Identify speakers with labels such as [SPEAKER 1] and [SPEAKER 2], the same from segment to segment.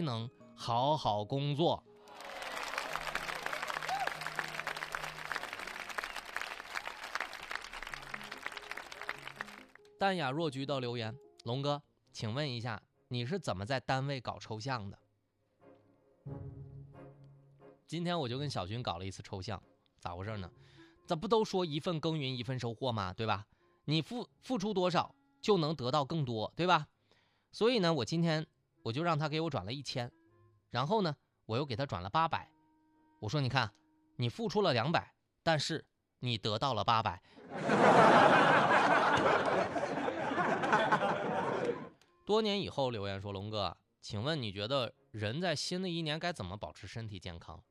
[SPEAKER 1] 能好好工作。淡雅若菊的留言，龙哥，请问一下，你是怎么在单位搞抽象的？今天我就跟小军搞了一次抽象，咋回事呢？这不都说一份耕耘一份收获吗？对吧？你付出多少就能得到更多，对吧？所以呢，我今天我就让他给我转了1000，然后呢，我又给他转了800。我说你看，你付出了200，但是你得到了800。多年以后留言说，龙哥，请问你觉得人在新的一年该怎么保持身体健康？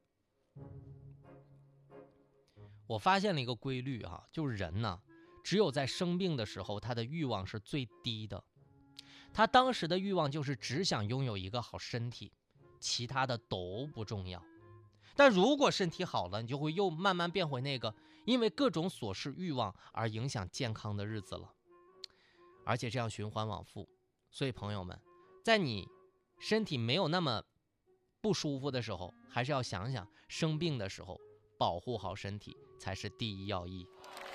[SPEAKER 1] 我发现了一个规律啊，就是人呢，只有在生病的时候，他的欲望是最低的。他当时的欲望就是只想拥有一个好身体，其他的都不重要。但如果身体好了，你就会又慢慢变回那个因为各种琐事欲望而影响健康的日子了，而且这样循环往复。所以朋友们，在你身体没有那么不舒服的时候，还是要想想生病的时候保护好身体才是第一要义。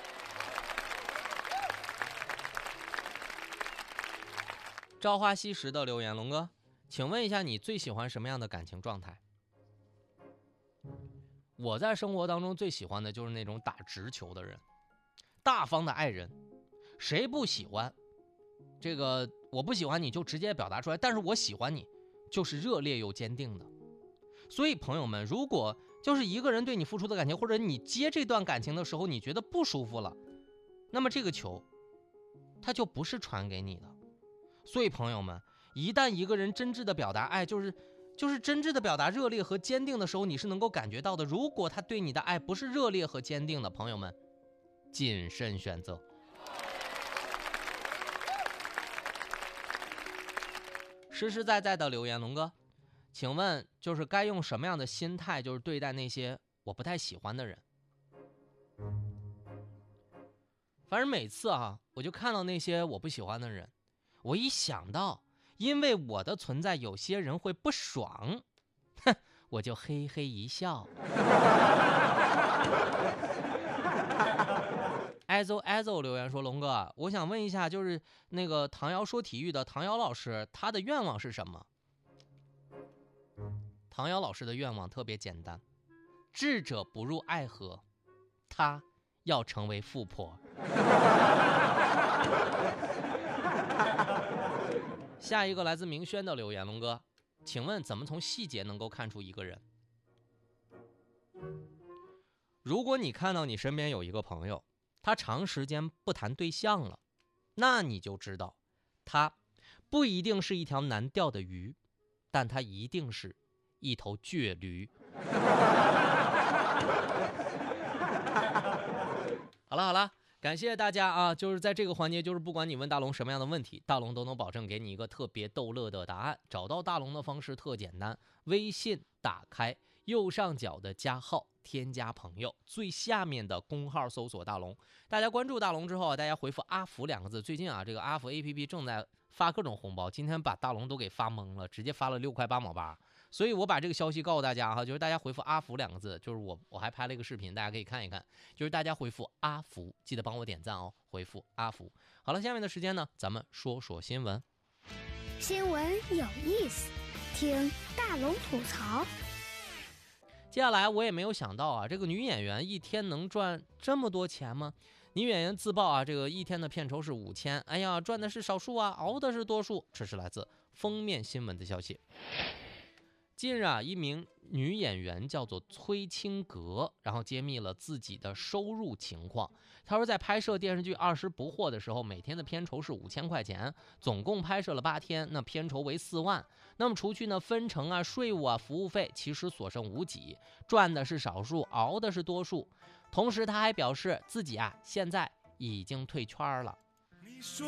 [SPEAKER 1] 朝花夕拾的留言，龙哥，请问一下，你最喜欢什么样的感情状态？我在生活当中最喜欢的就是那种打直球的人，大方的爱人。谁不喜欢？这个我不喜欢你就直接表达出来，但是我喜欢你就是热烈又坚定的。所以朋友们，如果就是一个人对你付出的感情，或者你接这段感情的时候你觉得不舒服了，那么这个球它就不是传给你的。所以朋友们，一旦一个人真挚的表达爱，就是真挚的表达热烈和坚定的时候，你是能够感觉到的。如果他对你的爱不是热烈和坚定的，朋友们，谨慎选择。实实在在的留言，龙哥，请问就是该用什么样的心态就是对待那些我不太喜欢的人？反正每次我就看到那些我不喜欢的人，我一想到因为我的存在有些人会不爽，我就嘿嘿一笑。Azo 留言说，龙哥，我想问一下，就是那个唐瑶说体育的唐瑶老师，他的愿望是什么？唐瑶老师的愿望特别简单，智者不入爱河，他要成为富婆。下一个来自明轩的留言，龙哥，请问怎么从细节能够看出一个人？如果你看到你身边有一个朋友，他长时间不谈对象了，那你就知道他不一定是一条难钓的鱼，但他一定是一头倔驴。好了，感谢大家啊！就是在这个环节，就是不管你问大龙什么样的问题，大龙都能保证给你一个特别逗乐的答案。找到大龙的方式特简单，微信打开右上角的加号，添加朋友，最下面的公号搜索大龙。大家关注大龙之后，大家回复阿福2个字。最近这个阿福 APP 正在发各种红包，今天把大龙都给发懵了，直接发了6块8毛8。所以我把这个消息告诉大家就是大家回复阿福2个字，就是我还拍了一个视频，大家可以看一看，就是大家回复阿福，记得帮我点赞哦，回复阿福。好了，下面的时间呢，咱们说说新闻。
[SPEAKER 2] 新闻有意思，听大龙吐槽。
[SPEAKER 1] 接下来我也没有想到这个女演员一天能赚这么多钱吗？女演员自曝这个一天的片酬是5000，哎呀，赚的是少数熬的是多数。这是来自封面新闻的消息。近日一名女演员叫做崔清格，然后揭秘了自己的收入情况。她说，在拍摄电视剧《20不惑》的时候，每天的片酬是5000块钱，总共拍摄了8天，那片酬为4万。那么除去分成税务服务费，其实所剩无几，赚的是少数，熬的是多数。同时，她还表示自己现在已经退圈了。